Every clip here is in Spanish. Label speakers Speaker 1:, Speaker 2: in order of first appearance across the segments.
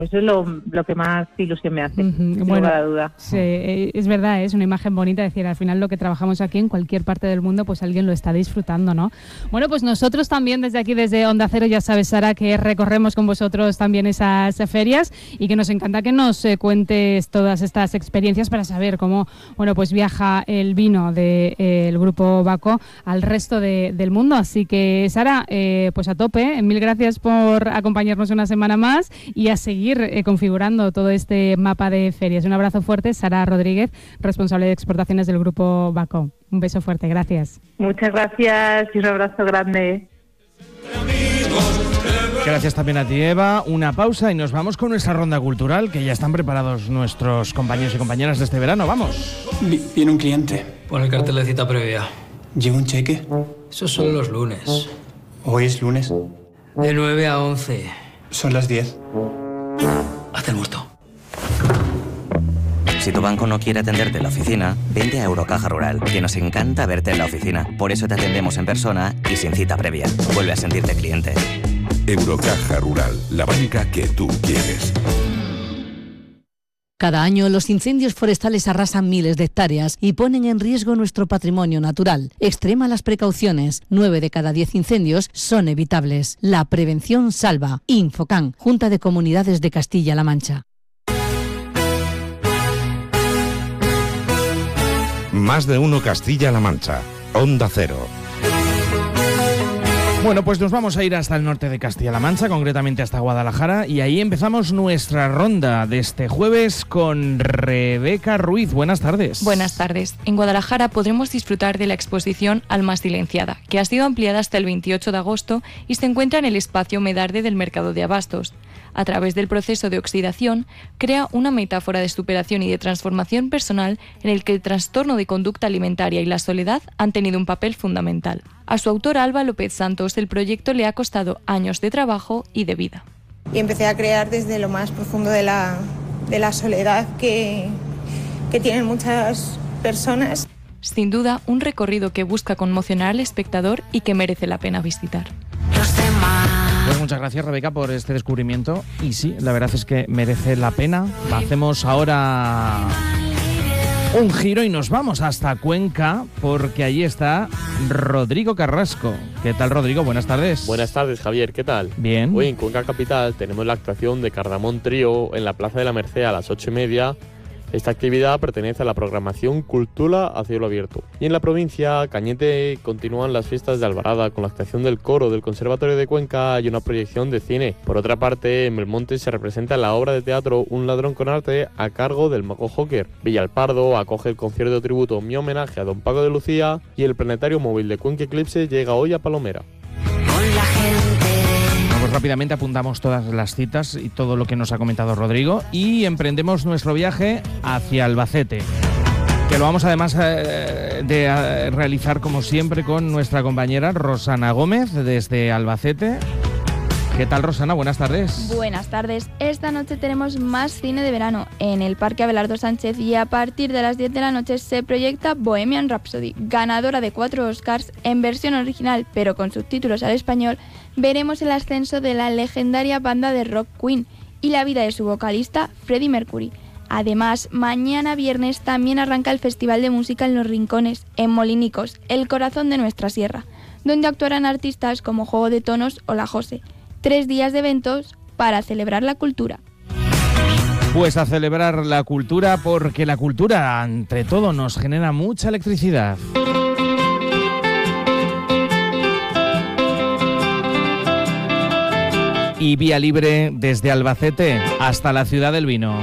Speaker 1: Eso es lo que más ilusión me hace, sin
Speaker 2: Bueno,
Speaker 1: lugar a duda.
Speaker 2: Sí, es verdad, es una imagen bonita, decir, al final lo que trabajamos aquí en cualquier parte del mundo, pues alguien lo está disfrutando, ¿no? Bueno, pues nosotros también desde aquí, desde Onda Cero, ya sabes, Sara, que recorremos con vosotros también esas ferias y que nos encanta que nos cuentes todas estas experiencias para saber cómo, bueno, pues viaja el vino del Grupo Bacó al resto del mundo. Así que, Sara, pues a tope, mil gracias por acompañarnos una semana más y a seguir configurando todo este mapa de ferias. Un abrazo fuerte, Sara Rodríguez, responsable de exportaciones del Grupo Bacó. Un beso fuerte, gracias.
Speaker 1: Muchas gracias y un abrazo grande.
Speaker 3: Gracias también a ti, Eva. Una pausa y nos vamos con nuestra ronda cultural, que ya están preparados nuestros compañeros y compañeras de este verano. ¡Vamos!
Speaker 4: Viene un cliente.
Speaker 5: Pon el cartel de cita previa.
Speaker 4: ¿Lleva un cheque?
Speaker 5: Esos son los lunes.
Speaker 4: ¿Hoy es lunes?
Speaker 5: De 9 a 11.
Speaker 4: Son las 10.
Speaker 5: Haz el muerto.
Speaker 6: Si tu banco no quiere atenderte en la oficina, vente a Eurocaja Rural, que nos encanta verte en la oficina. Por eso te atendemos en persona y sin cita previa. Vuelve a sentirte cliente.
Speaker 7: Eurocaja Rural, la banca que tú quieres.
Speaker 8: Cada año los incendios forestales arrasan miles de hectáreas y ponen en riesgo nuestro patrimonio natural. Extrema las precauciones. 9 de cada 10 incendios son evitables. La prevención salva. Infocan, Junta de Comunidades de Castilla-La Mancha.
Speaker 7: Más de uno Castilla-La Mancha. Onda Cero.
Speaker 3: Bueno, pues nos vamos a ir hasta el norte de Castilla-La Mancha, concretamente hasta Guadalajara, y ahí empezamos nuestra ronda de este jueves con Rebeca Ruiz. Buenas tardes.
Speaker 9: Buenas tardes. En Guadalajara podremos disfrutar de la exposición Alma Silenciada, que ha sido ampliada hasta el 28 de agosto y se encuentra en el espacio Medarde del Mercado de Abastos. A través del proceso de oxidación, crea una metáfora de superación y de transformación personal en el que el trastorno de conducta alimentaria y la soledad han tenido un papel fundamental. A su autora Alba López Santos, el proyecto le ha costado años de trabajo y de vida.
Speaker 10: Y empecé a crear desde lo más profundo de la soledad que tienen muchas personas.
Speaker 9: Sin duda, un recorrido que busca conmocionar al espectador y que merece la pena visitar.
Speaker 3: Pues muchas gracias, Rebeca, por este descubrimiento. Y sí, la verdad es que merece la pena. Hacemos ahora un giro y nos vamos hasta Cuenca, porque allí está Rodrigo Carrasco. ¿Qué tal, Rodrigo? Buenas tardes.
Speaker 11: Buenas tardes, Javier. ¿Qué tal?
Speaker 3: Bien.
Speaker 11: Hoy en Cuenca Capital tenemos la actuación de Cardamón Trío en la Plaza de la Merced a las 8:30. Esta actividad pertenece a la programación Cultura a cielo abierto. Y en la provincia, Cañete, continúan las fiestas de Albarada con la actuación del coro del Conservatorio de Cuenca y una proyección de cine. Por otra parte, en Belmonte se representa la obra de teatro Un ladrón con arte a cargo del Mago Joker. Villalpardo acoge el concierto de tributo Mi homenaje a Don Paco de Lucía y el planetario móvil de Cuenca Eclipse llega hoy a Palomera.
Speaker 3: Pues rápidamente apuntamos todas las citas y todo lo que nos ha comentado Rodrigo y emprendemos nuestro viaje hacia Albacete, que lo vamos además de realizar como siempre con nuestra compañera Rosana Gómez desde Albacete. ¿Qué tal, Rosana? Buenas tardes.
Speaker 12: Buenas tardes. Esta noche tenemos más cine de verano en el Parque Abelardo Sánchez y a partir de las 10 de la noche se proyecta Bohemian Rhapsody, ganadora de 4 Oscars en versión original pero con subtítulos al español. Veremos el ascenso de la legendaria banda de rock Queen y la vida de su vocalista Freddie Mercury. Además, mañana viernes también arranca el Festival de Música en Los Rincones, en Molinicos, el corazón de nuestra sierra, donde actuarán artistas como Juego de Tonos o La Jose. 3 días de eventos para celebrar la cultura.
Speaker 3: Pues a celebrar la cultura, porque la cultura, entre todo, nos genera mucha electricidad. Y vía libre desde Albacete hasta la ciudad del vino.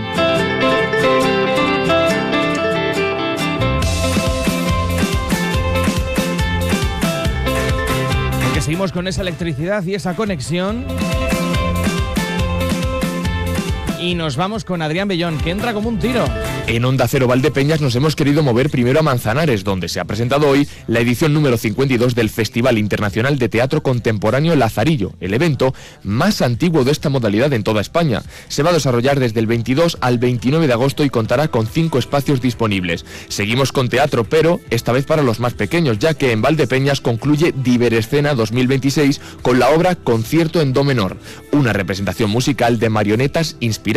Speaker 3: Porque seguimos con esa electricidad y esa conexión. y nos vamos con Adrián Bellón, que entra como un tiro.
Speaker 13: En Onda Cero Valdepeñas nos hemos querido mover primero a Manzanares, donde se ha presentado hoy la edición número 52 del Festival Internacional de Teatro Contemporáneo Lazarillo, el evento más antiguo de esta modalidad en toda España. Se va a desarrollar desde el 22 al 29 de agosto y contará con 5 espacios disponibles. Seguimos con teatro, pero esta vez para los más pequeños, ya que en Valdepeñas concluye Diverescena 2026 con la obra Concierto en Do menor, una representación musical de marionetas inspirada